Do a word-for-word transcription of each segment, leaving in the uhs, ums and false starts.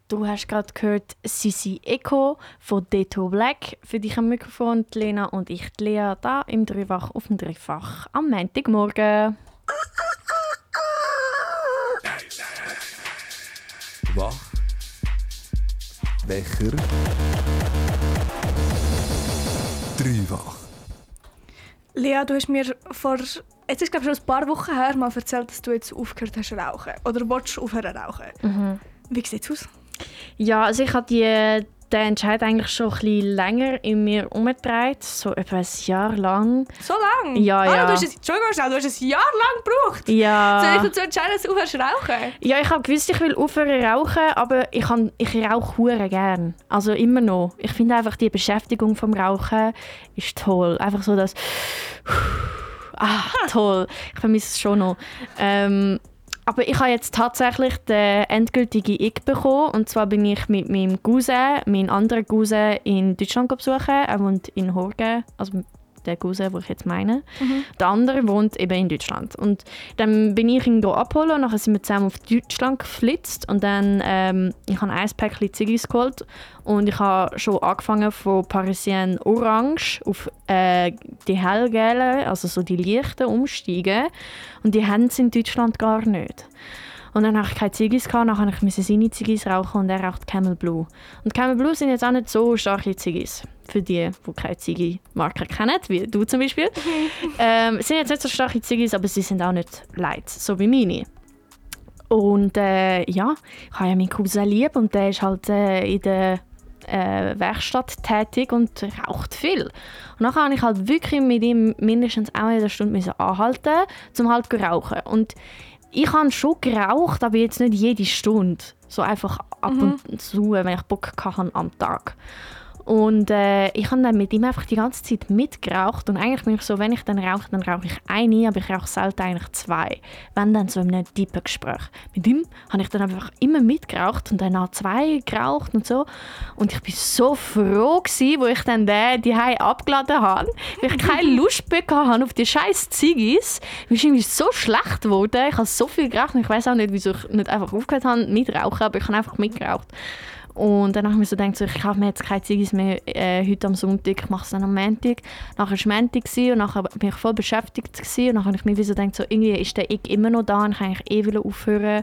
Du hast gerade gehört Sisi Echo von Deto Black. Für dich am Mikrofon die Lena und ich, die Lea, da im Dreifach auf dem Dreifach am Montagmorgen. Wach. Wecher. Dreifach. Lea, du hast mir vor, jetzt ist glaube ich schon ein paar Wochen her, mal erzählt, dass du jetzt aufgehört hast zu rauchen. Oder willst aufhören zu rauchen. Mhm. Wie sieht es aus? Ja, also ich habe die, den Entscheid eigentlich schon ein bisschen länger in mir umgedreht, so etwa ein Jahr lang. So lange? Ja, ah, ja. Du hast es, Entschuldigung, schnell, du hast ein Jahr lang gebraucht. Ja. Soll ich dazu entscheiden, dass du aufhörst zu rauchen? Ja, ich habe gewusst, ich will aufhören zu rauchen, aber ich, kann, ich rauche hure gern. Also immer noch. Ich finde einfach, die Beschäftigung vom Rauchen ist toll. Einfach so das... Ah, toll. Ich vermisse es schon noch. Ähm, aber ich habe jetzt tatsächlich den endgültigen Ick bekommen. Und zwar bin ich mit meinem Cousin, meinem anderen Cousin, in Deutschland besuchen. Er wohnt in Horgen, also der Cousin, den ich jetzt meine. Mhm. Der andere wohnt eben in Deutschland. Und dann bin ich ihn abholen und dann sind wir zusammen auf Deutschland geflitzt. Und dann ähm, ich habe ein Päckchen Ziggis geholt und ich habe schon angefangen von Parisien Orange auf äh, die hellgelben, also so die leichten umsteigen. Und die haben es in Deutschland gar nicht. Und dann hatte ich keine Ziggis, dann musste ich seine Ziggis rauchen und er raucht Camel Blue. Und Camel Blue sind jetzt auch nicht so starke Ziggis. Für die, die keine Ziggi-Marke kennen, wie du zum Beispiel. ähm, sind jetzt nicht so starke Ziggis, aber sie sind auch nicht light, so wie meine. Und äh, ja, ich habe ja meinen Cousin lieb und der ist halt äh, in der äh, Werkstatt tätig und raucht viel. Und dann habe ich halt wirklich mit ihm mindestens auch eine Stunde anhalten, um halt zu rauchen. Und ich habe schon geraucht, aber jetzt nicht jede Stunde. So einfach ab mhm. und zu, wenn ich Bock hatte am Tag. Und äh, ich habe dann mit ihm einfach die ganze Zeit mitgeraucht. Und eigentlich bin ich so, wenn ich dann rauche, dann rauche ich eine, aber ich rauche selten eigentlich zwei. Wenn dann so in einem tiefen Gespräch. Mit ihm habe ich dann einfach immer mitgeraucht und dann auch zwei geraucht und so. Und ich war so froh gewesen, wo ich dann den die abgeladen habe, weil ich keine Lust mehr hatte auf die scheiß Ziggis. Mir ist irgendwie so schlecht geworden. Ich habe so viel geraucht und ich weiß auch nicht, wieso ich nicht einfach aufgehört habe mit Rauchen, aber ich habe einfach mitgeraucht. Und dann habe ich mir so gedacht, so, ich kaufe mir jetzt keine Ziggis mehr äh, heute am Sonntag, ich mache es dann am Montag. Nachher war es Montag und nachher bin ich voll beschäftigt gewesen. Und dann habe ich mir so gedacht, so, irgendwie ist der Ick immer noch da und ich kann eigentlich eh aufhören.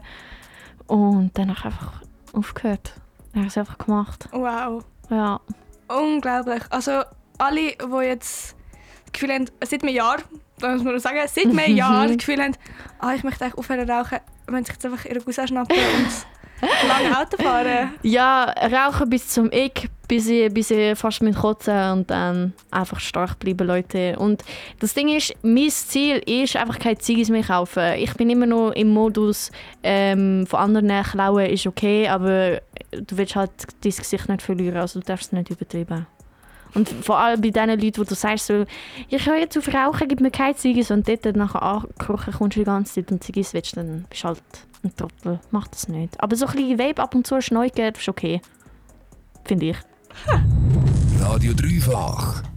Und dann habe ich einfach aufgehört. Dann habe ich es einfach gemacht. Wow. Ja. Unglaublich. Also alle, die jetzt das Gefühl haben, seit einem Jahr, da muss man nur sagen, seit einem Jahr das Gefühl haben, ah, ich möchte eigentlich aufhören zu rauchen, wenn sich jetzt einfach ihre Cousin schnappen und lange Auto fahren. Ja, rauchen bis zum Ick, bis ich, bis ich fast mit kotzen und dann einfach stark bleiben, Leute. Und das Ding ist, mein Ziel ist einfach keine Ziggis mehr kaufen. Ich bin immer noch im Modus, ähm, von anderen klauen ist okay, aber du willst halt dein Gesicht nicht verlieren, also du darfst es nicht übertreiben. Und vor allem bei den Leuten, wo du sagst, so, ich höre jetzt auf Rauchen, gib mir keine Ziggis und dort nachher angekochen kommst du die ganze Zeit und Ziggis willst, dann bist du halt ein Trottel. Mach das nicht. Aber so ein bisschen Vape ab und zu schneugen ist okay. Finde ich. Radio Dreifach.